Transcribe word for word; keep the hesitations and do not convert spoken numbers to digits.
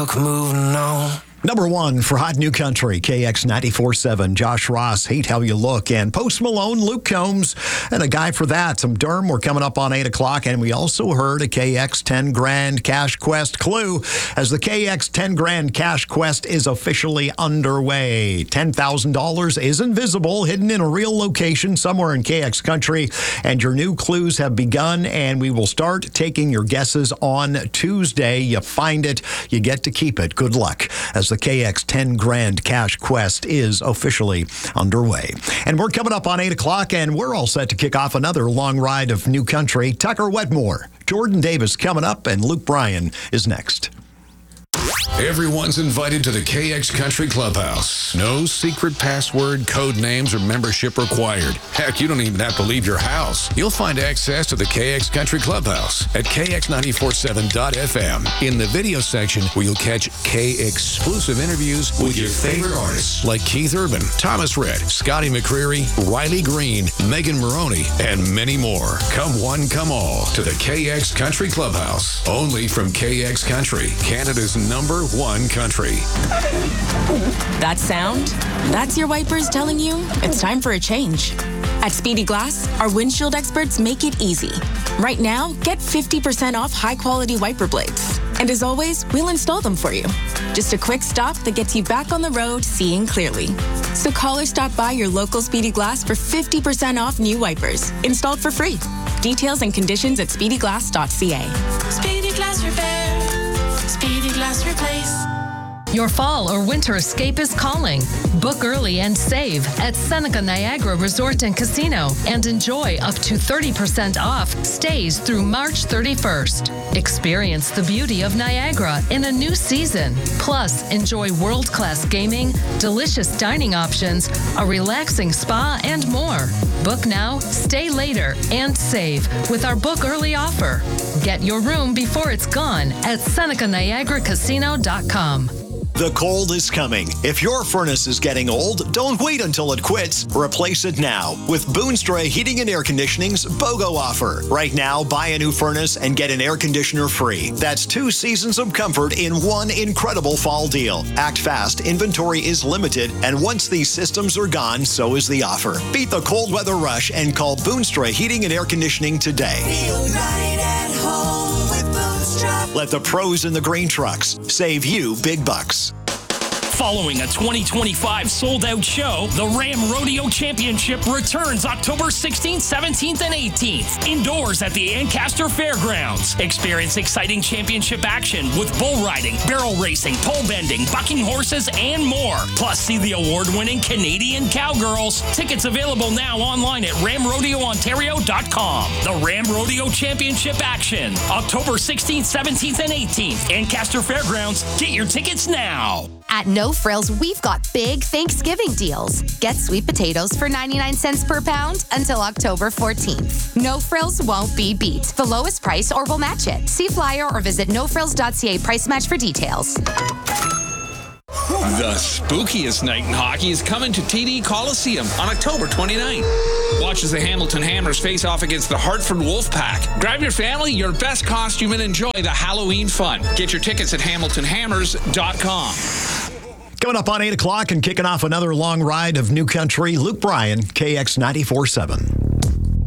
look, moving on. Number one for Hot New Country, K X ninety-four point seven. Josh Ross, Hate How You Look. And Post Malone, Luke Combs, and a guy for that. Some Durham. We're coming up on eight o'clock. And we also heard a K X ten grand Cash Quest clue as the K X ten grand Cash Quest is officially underway. ten thousand dollars is invisible, hidden in a real location somewhere in K X country. And your new clues have begun, and we will start taking your guesses on Tuesday. You find it, you get to keep it. Good luck as the K X ten grand Cash Quest is officially underway. And we're coming up on eight o'clock, and we're all set to kick off another long ride of New Country. Tucker Wetmore, Jordan Davis coming up, and Luke Bryan is next. Everyone's invited to the K X Country Clubhouse. No secret password, code names, or membership required. Heck, you don't even have to leave your house. You'll find access to the K X Country Clubhouse at K X ninety-four point seven dot F M. In the video section, where you'll catch K-exclusive interviews with your favorite artists like Keith Urban, Thomas Rhett, Scotty McCreery, Riley Green, Megan Maroney, and many more. Come one, come all to the K X Country Clubhouse. Only from K X Country, Canada's number one country. That sound? That's your wipers telling you it's time for a change. At Speedy Glass, our windshield experts make it easy. Right now, get fifty percent off high-quality wiper blades. And as always, we'll install them for you. Just a quick stop that gets you back on the road seeing clearly. So call or stop by your local Speedy Glass for fifty percent off new wipers, installed for free. Details and conditions at speedy glass dot c a. Speedy Glass Repair. Speedy Glass Replace. Your fall or winter escape is calling. Book early and save at Seneca Niagara Resort and Casino and enjoy up to thirty percent off stays through March thirty-first. Experience the beauty of Niagara in a new season. Plus, enjoy world-class gaming, delicious dining options, a relaxing spa, and more. Book now, stay later, and save with our book early offer. Get your room before it's gone at Seneca Niagara Casino dot com. The cold is coming. If your furnace is getting old, don't wait until it quits. Replace it now with Boonstra Heating and Air Conditioning's BOGO offer. Right now, buy a new furnace and get an air conditioner free. That's two seasons of comfort in one incredible fall deal. Act fast. Inventory is limited, and once these systems are gone, so is the offer. Beat the cold weather rush and call Boonstra Heating and Air Conditioning today. Feel right at home with Boonstra. Let the pros in the green trucks save you big bucks. Following a twenty twenty-five sold-out show, the Ram Rodeo Championship returns October sixteenth, seventeenth, and eighteenth, indoors at the Ancaster Fairgrounds. Experience exciting championship action with bull riding, barrel racing, pole bending, bucking horses, and more. Plus, see the award-winning Canadian Cowgirls. Tickets available now online at ram rodeo ontario dot com. The Ram Rodeo Championship action, October sixteenth, seventeenth, and eighteenth, Ancaster Fairgrounds. Get your tickets now. At No Frills, we've got big Thanksgiving deals. Get sweet potatoes for ninety-nine cents per pound until October fourteenth. No Frills won't be beat. The lowest price or we'll match it. See flyer or visit no frills dot c a price match for details. The spookiest night in hockey is coming to T D Coliseum on October twenty-ninth. Watch as the Hamilton Hammers face off against the Hartford Wolfpack. Grab your family, your best costume, and enjoy the Halloween fun. Get your tickets at hamilton hammers dot com. Coming up on eight o'clock and kicking off another long ride of New Country, Luke Bryan, K X ninety-four point seven.